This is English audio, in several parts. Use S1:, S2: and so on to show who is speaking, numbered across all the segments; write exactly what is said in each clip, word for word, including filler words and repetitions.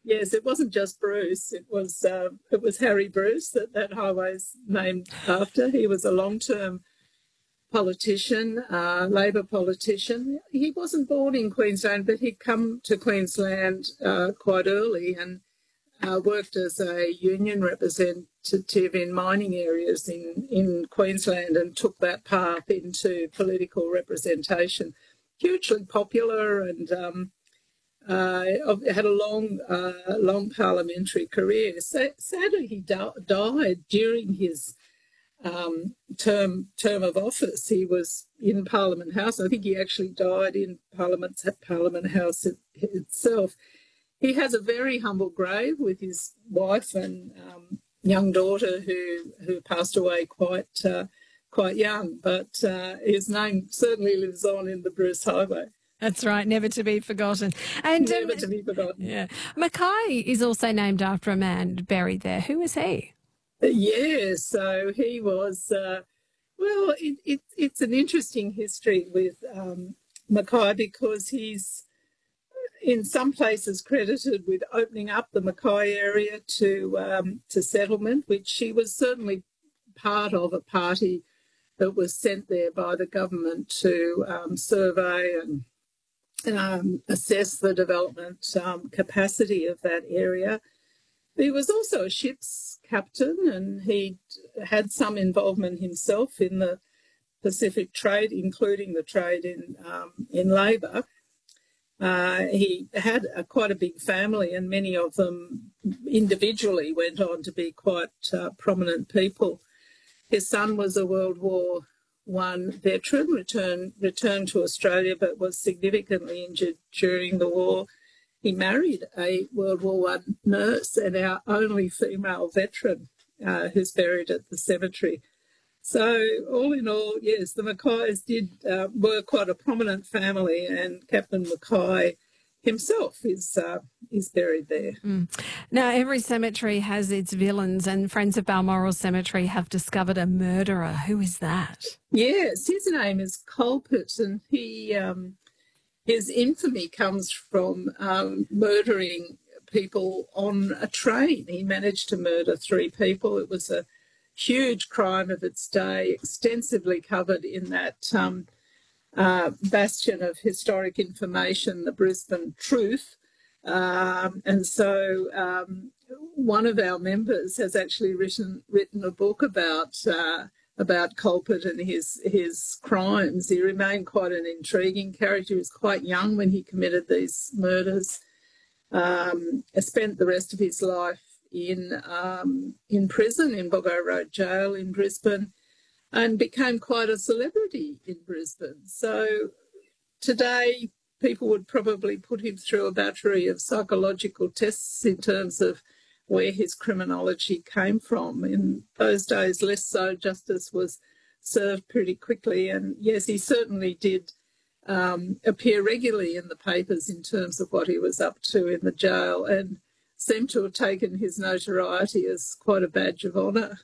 S1: yes, it wasn't just Bruce. It was uh, it was Harry Bruce that that highway's named after. He was a long-term politician, uh, Labor politician. He wasn't born in Queensland, but he'd come to Queensland uh, quite early and uh, worked as a union representative in mining areas in, in Queensland and took that path into political representation. Hugely popular and um, uh, had a long, uh, long parliamentary career. So, sadly, he di- died during his um, term term of office. He was in Parliament House. I think he actually died in Parliament Parliament House it, itself. He has a very humble grave with his wife and um, young daughter, who who passed away quite uh, quite young. But uh, his name certainly lives on in the Bruce Highway.
S2: That's right, never to be forgotten. And
S1: never
S2: um,
S1: to be forgotten.
S2: Yeah, Mackay is also named after a man buried there. Who is he?
S1: Yeah, so he was. Uh, well, it, it, it's an interesting history with um, Mackay because he's in some places credited with opening up the Mackay area to um, to settlement, which he was certainly part of a party that was sent there by the government to um, survey and um, assess the development um, capacity of that area. He was also a ship's captain, and he had some involvement himself in the Pacific trade, including the trade in um, in labour. Uh, he had a, quite a big family, and many of them individually went on to be quite uh, prominent people. His son was a World War One veteran, returned returned to Australia, but was significantly injured during the war. He married a World War One nurse and our only female veteran uh, who's buried at the cemetery. So all in all, yes, the Mackays did uh, were quite a prominent family, and Captain Mackay himself is uh, is buried there.
S2: Mm. Now, every cemetery has its villains, and Friends of Balmoral Cemetery have discovered a murderer. Who is that?
S1: Yes, his name is Colpert, and he um, his infamy comes from um, murdering people on a train. He managed to murder three people. It was a huge crime of its day, extensively covered in that um, uh, bastion of historic information, the Brisbane Truth. Um, and so um, one of our members has actually written written a book about uh, about Colpert and his his crimes. He remained quite an intriguing character. He was quite young when he committed these murders. Um, spent the rest of his life in um, in prison in Boggo Road Jail in Brisbane, and became quite a celebrity in Brisbane. So today people would probably put him through a battery of psychological tests in terms of where his criminology came from. In those days, less so, justice was served pretty quickly. And yes, he certainly did um, appear regularly in the papers in terms of what he was up to in the jail, and seemed to have taken his notoriety as quite a badge of honour.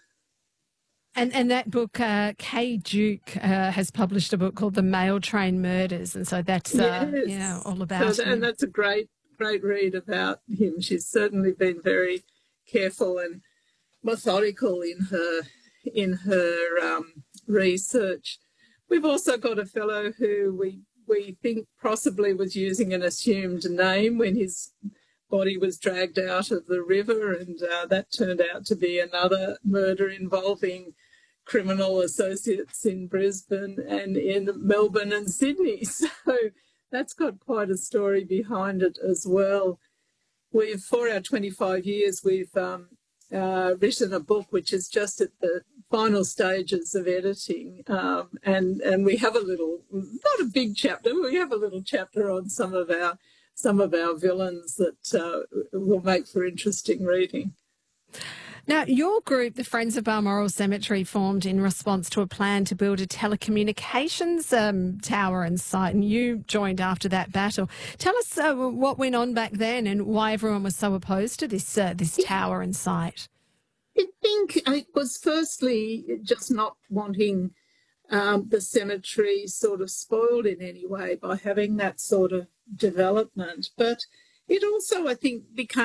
S2: And and that book, uh, Kay Duke uh, has published a book called The Mail Train Murders, and so that's uh,
S1: yes.
S2: yeah, all about
S1: so,
S2: him.
S1: And that's a great, great read about him. She's certainly been very careful and methodical in her in her um, research. We've also got a fellow who we we think possibly was using an assumed name when his body was dragged out of the river, and uh, that turned out to be another murder involving criminal associates in Brisbane and in Melbourne and Sydney. So that's got quite a story behind it as well. We've, for our twenty-five years, we've um, uh, written a book which is just at the final stages of editing, um, and and we have a little, not a big chapter, but we have a little chapter on some of our some of our villains that uh, will make for interesting reading.
S2: Now, your group, the Friends of Balmoral Cemetery, formed in response to a plan to build a telecommunications um, tower and site, and you joined after that battle. Tell us uh, what went on back then and why everyone was so opposed to this uh, this tower and site.
S1: I think it was firstly just not wanting um, the cemetery sort of spoiled in any way by having that sort of development, but it also, I think, became